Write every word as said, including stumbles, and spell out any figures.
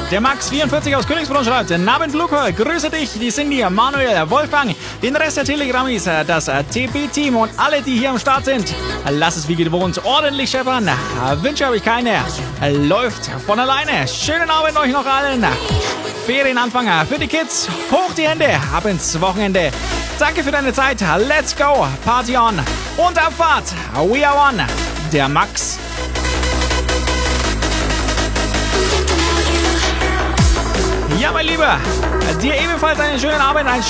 Der Max vierundvierzig aus Königsbrunn schreibt: Nabend Luca, grüße dich, die Cindy, Manuel, Wolfgang, den Rest der Telegrammis, das T P-Team und alle, die hier am Start sind. Lass es wie gewohnt ordentlich scheppern. Wünsche habe ich keine. Läuft von alleine. Schönen Abend euch noch allen. Ferienanfänger für die Kids. Hoch die Hände, ab ins Wochenende. Danke für deine Zeit. Let's go. Party on. Und Abfahrt. We are on. Der Max. Ja, mein Lieber, dir ebenfalls einen schönen Abend, ein